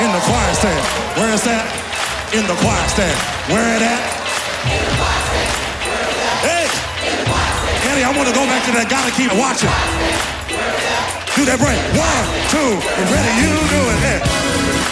In the choir stand. Where is that? In the choir stand. Where it at? In the choir stand. Where it at? Hey! In the choir stand. Kenny, I want to go back to that. Gotta keep watching. Where it at? Do that break. 1, 2, ready, you do it. Hey.